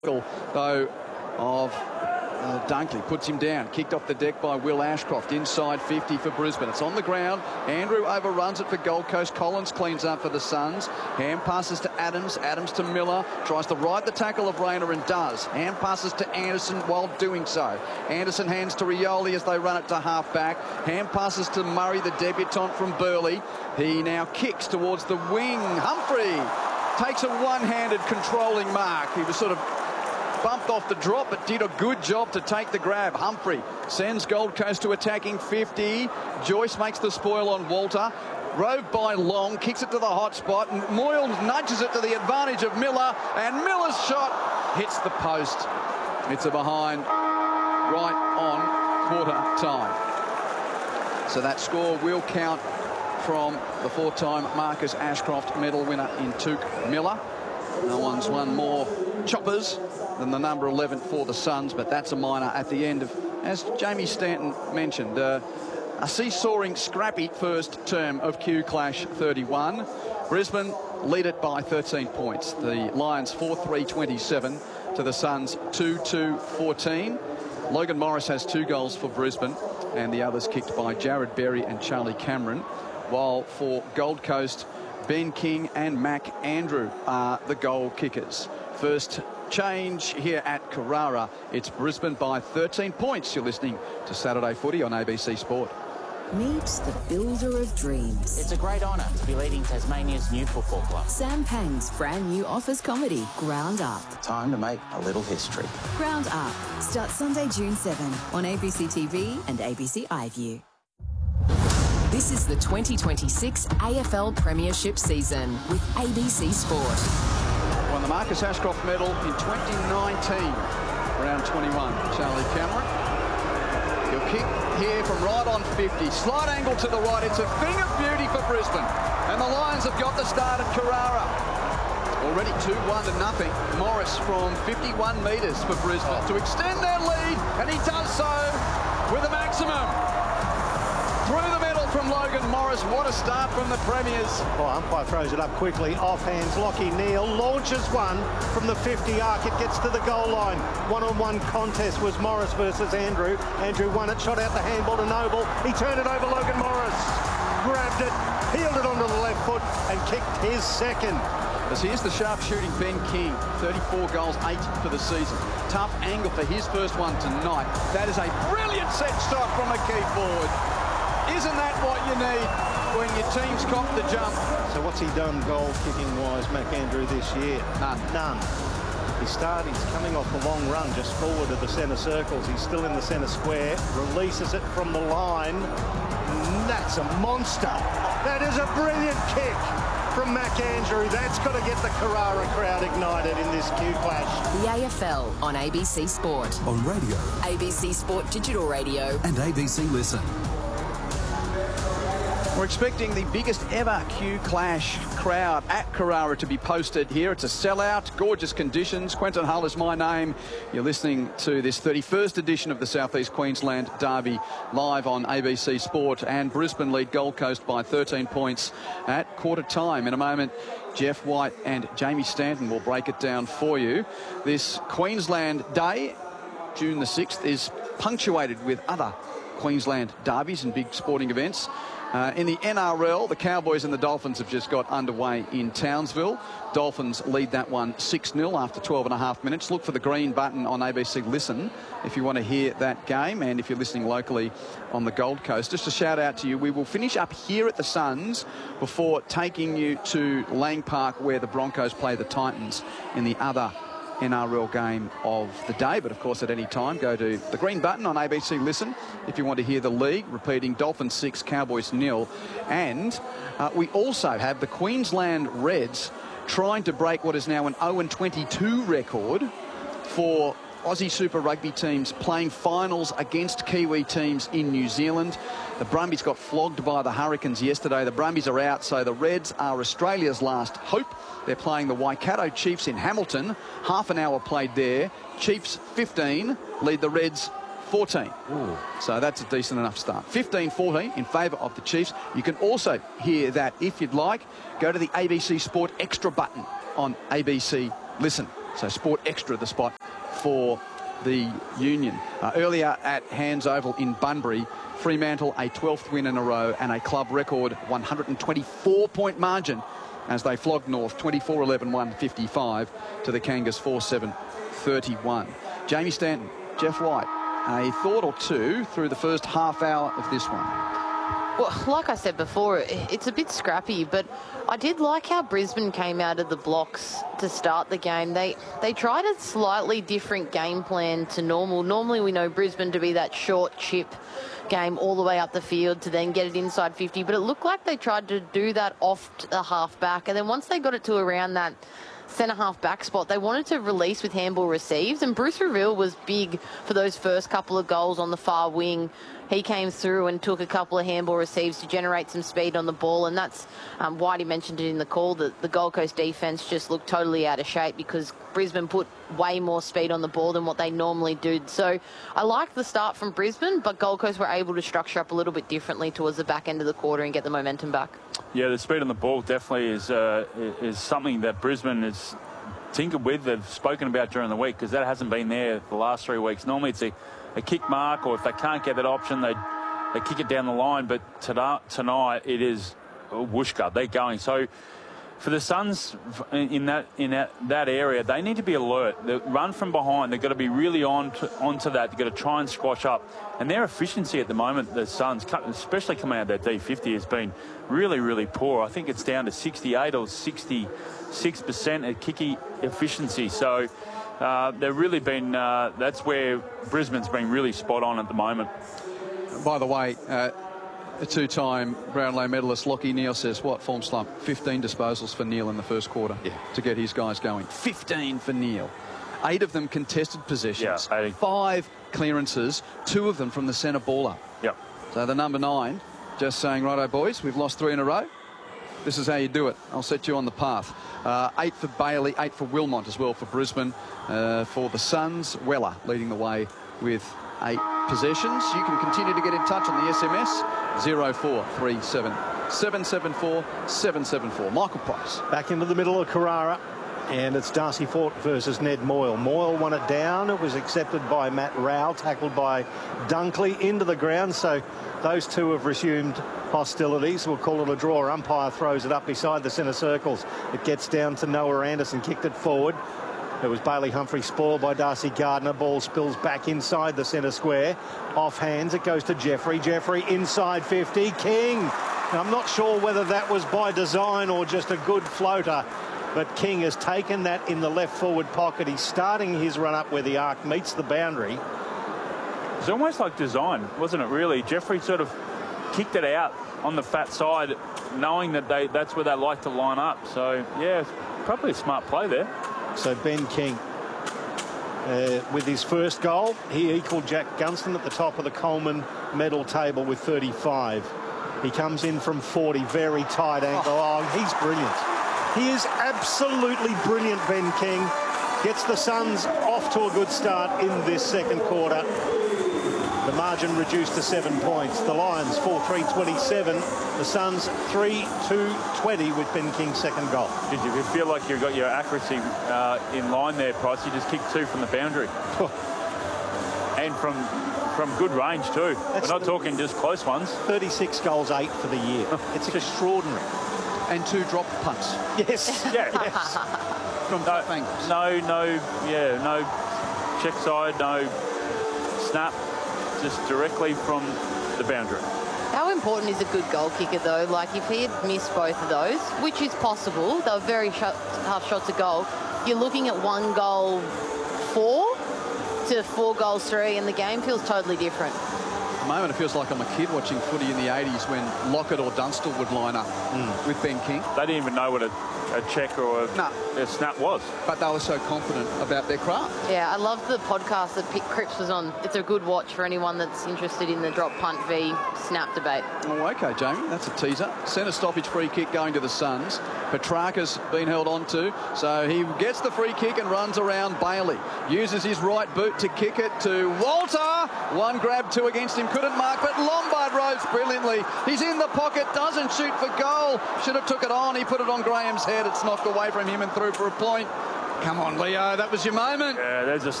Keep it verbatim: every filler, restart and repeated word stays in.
though of uh, Dunkley puts him down, kicked off the deck by Will Ashcroft, inside fifty for Brisbane. It's on the ground. Andrew overruns it for Gold Coast. Collins cleans up for the Suns. Hand passes to Adams, Adams to Miller, tries to ride the tackle of Rayner and does. Hand passes to Anderson while doing so. Anderson hands to Rioli as they run it to half-back. Hand passes to Murray, the debutant from Burleigh. He now kicks towards the wing. Humphrey takes a one-handed controlling mark. He was sort of bumped off the drop, but did a good job to take the grab. Humphrey sends Gold Coast to attacking fifty. Joyce makes the spoil on Walter. Rove by Long, kicks it to the hot spot, and Moyle nudges it to the advantage of Miller, and Miller's shot hits the post. It's a behind right on quarter time. So that score will count from the four-time Marcus Ashcroft medal winner in Touk Miller. No one's won more choppers than the number eleven for the Suns, but that's a minor at the end of, as Jamie Stanton mentioned, uh, a seesawing, scrappy first term of Q Clash thirty-one. Brisbane lead it by thirteen points. The Lions four three twenty-seven to the Suns two two fourteen. Logan Morris has two goals for Brisbane, and the others kicked by Jared Berry and Charlie Cameron, while for Gold Coast, Ben King and Mac Andrew are the goal kickers. First change here at Carrara. It's Brisbane by thirteen points. You're listening to Saturday Footy on A B C Sport. Meet the builder of dreams. It's a great honour to be leading Tasmania's new football club. Sam Pang's brand new office comedy, Ground Up. Time to make a little history. Ground Up starts Sunday, June seventh on A B C T V and A B C iView. This is the twenty twenty-six A F L Premiership season with A B C Sport. Won the Marcus Ashcroft medal in twenty nineteen, round twenty-one. Charlie Cameron. He'll kick here from right on fifty. Slight angle to the right. It's a thing of beauty for Brisbane. And the Lions have got the start at Carrara. Already two one to nothing. Morris from fifty-one metres for Brisbane to extend their lead. And he does so with a maximum. Through the middle from Logan Morris. What a start from the Premiers. Oh, umpire throws it up quickly. Off hands. Lockie Neal launches one from the fifty arc. It gets to the goal line. One-on-one contest was Morris versus Andrew. Andrew won it. Shot out the handball to Noble. He turned it over Logan Morris. Grabbed it. Peeled it onto the left foot and kicked his second. As here's the sharp-shooting Ben King. thirty-four goals, eight for the season. Tough angle for his first one tonight. That is a brilliant set shot from a key forward. Isn't that what you need when your team's cop the jump? So what's he done goal-kicking-wise, Mac Andrew, this year? None. None. He started, he's coming off a long run just forward of the centre circles. He's still in the centre square, releases it from the line. That's a monster. That is a brilliant kick from Mac Andrew. That's got to get the Carrara crowd ignited in this Q Clash. The A F L on A B C Sport. On radio. A B C Sport Digital Radio. And A B C Listen. We're expecting the biggest ever Q Clash crowd at Carrara to be posted here. It's a sellout, gorgeous conditions. Quentin Hull is my name. You're listening to this thirty-first edition of the South East Queensland Derby live on A B C Sport, and Brisbane lead Gold Coast by thirteen points at quarter time. In a moment, Jeff White and Jamie Stanton will break it down for you. This Queensland Day, June the sixth, is punctuated with other Queensland derbies and big sporting events. Uh, in the N R L, the Cowboys and the Dolphins have just got underway in Townsville. Dolphins lead that one six nil after twelve and a half minutes. Look for the green button on A B C Listen if you want to hear that game, and if you're listening locally on the Gold Coast. Just a shout out to you. We will finish up here at the Suns before taking you to Lang Park, where the Broncos play the Titans in the other N R L game of the day. But of course, at any time, go to the green button on A B C Listen if you want to hear the league repeating. Dolphins six, Cowboys nil. And uh, we also have the Queensland Reds trying to break what is now an oh and twenty-two record for Aussie Super Rugby teams playing finals against Kiwi teams in New Zealand. The Brumbies got flogged by the Hurricanes yesterday. The Brumbies are out, so the Reds are Australia's last hope. They're playing the Waikato Chiefs in Hamilton. Half an hour played there. Chiefs fifteen, lead the Reds fourteen. Ooh. So that's a decent enough start. fifteen fourteen in favour of the Chiefs. You can also hear that if you'd like. Go to the A B C Sport Extra button on A B C Listen. So Sport Extra, the spot for the Union. Uh, earlier at Hands Oval in Bunbury, Fremantle a twelfth win in a row and a club record one hundred twenty-four point margin as they flogged North twenty-four eleven one fifty-five to the Kangas four seven thirty-one. Jamie Stanton, Jeff White, a thought or two through the first half hour of this one? Well, like I said before, it's a bit scrappy, but I did like how Brisbane came out of the blocks to start the game. They they tried a slightly different game plan to normal. Normally we know Brisbane to be that short chip game all the way up the field to then get it inside fifty, but it looked like they tried to do that off the half back, and then once they got it to around that centre half back spot, they wanted to release with handball receives, and Bruce Reville was big for those first couple of goals on the far wing. He came through and took a couple of handball receives to generate some speed on the ball, and that's um, Whitey mentioned it in the call that the Gold Coast defence just looked totally out of shape because Brisbane put way more speed on the ball than what they normally do. So I liked the start from Brisbane, but Gold Coast were able to structure up a little bit differently towards the back end of the quarter and get the momentum back. Yeah, the speed on the ball definitely is uh, is something that Brisbane has tinkered with. They've spoken about during the week because that hasn't been there the last three weeks. Normally it's a a kick mark, or if they can't get that option, they they kick it down the line. But tonight, tonight it is whooshka. They're going. So for the Suns in that in that, that area, they need to be alert. The run from behind, they've got to be really on to, onto that. They've got to try and squash up. And their efficiency at the moment, the Suns, especially coming out of that D fifty, has been really, really poor. I think it's down to sixty-eight or sixty-six percent at kicky efficiency. So Uh, they've really been, uh, that's where Brisbane's been really spot on at the moment. By the way, uh, a two-time Brownlow medalist Lachie Neale says, what, form slump? fifteen disposals for Neale in the first quarter yeah. to get his guys going. fifteen for Neale. Eight of them contested possessions. Yeah, Five clearances, two of them from the centre baller. Yep. So the number nine just saying, righto, boys, we've lost three in a row. This is how you do it. I'll set you on the path. Uh, eight for Bailey, eight for Wilmot as well for Brisbane. Uh, for the Suns, Weller leading the way with eight possessions. You can continue to get in touch on the S M S zero four three seven, seven seven four, seven seven four. Michael Price. Back into the middle of Carrara, and it's Darcy Fort versus Ned Moyle. Moyle won it down. It was accepted by Matt Rowell, tackled by Dunkley into the ground. So those two have resumed hostilities. We'll call it a draw. Umpire throws it up beside the centre circles. It gets down to Noah Anderson, kicked it forward. It was Bailey Humphrey spoiled by Darcy Gardner. Ball spills back inside the centre square. Off hands, it goes to Jeffrey. Jeffrey inside fifty. King. Now, I'm not sure whether that was by design or just a good floater, but King has taken that in the left forward pocket. He's starting his run up where the arc meets the boundary. It's almost like design, wasn't it, really? Jeffrey sort of kicked it out on the fat side, knowing that they that's where they like to line up. So, yeah, probably a smart play there. So Ben King, uh, with his first goal, he equalled Jack Gunston at the top of the Coleman medal table with thirty-five. He comes in from forty, very tight angle. Oh, he's brilliant. He is absolutely brilliant, Ben King. Gets the Suns off to a good start in this second quarter. The margin reduced to seven points. The Lions four three twenty-seven. The Suns three two twenty with Ben King's second goal. Did you feel like you got your accuracy uh, in line there, Price? You just kicked two from the boundary. And from from good range too. That's We're not talking just close ones. thirty-six goals, eight for the year. It's extraordinary. And two drop punts. Yes. Yeah. Yes. From no, angles. No, no, yeah, no check side, no snap. Just directly from the boundary. How important is a good goal kicker, though? Like, if he had missed both of those, which is possible, they were very shot, tough shots a goal, you're looking at one goal four to four goals three, and the game feels totally different. At the moment, it feels like I'm a kid watching footy in the eighties when Lockett or Dunstall would line up mm. with Ben King. They didn't even know what a, a check or a, nah. a snap was. But they were so confident about their craft. Yeah, I love the podcast that Pete Cripps was on. It's a good watch for anyone that's interested in the drop punt v snap debate. Oh, OK, Jamie, that's a teaser. Centre stoppage free kick going to the Suns. Petrarca's been held on to, so he gets the free kick and runs around Bailey. Uses his right boot to kick it to Walter. One grab, two against him, couldn't mark, but Lombard roves brilliantly. He's in the pocket, doesn't shoot for goal. Should have took it on. He put it on Graham's head. It's knocked away from him and through for a point. Come on, Leo, that was your moment. Yeah, there's a